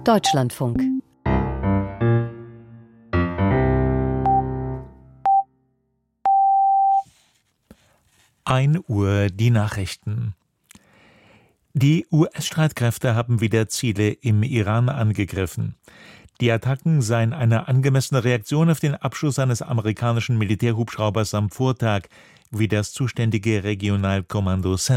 Deutschlandfunk. Uhr die Nachrichten. Die US-Streitkräfte haben wieder Ziele im Iran angegriffen. Die Attacken seien eine angemessene Reaktion auf den Abschuss eines amerikanischen Militärhubschraubers am Vortag, wie das zuständige Regionalkommando